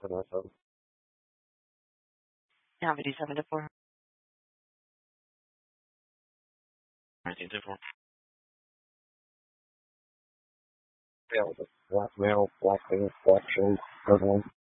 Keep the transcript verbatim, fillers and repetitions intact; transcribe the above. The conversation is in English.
Yeah, fifty-seven to four. nineteen to four. Black male, black male, black male, black shoes, good one.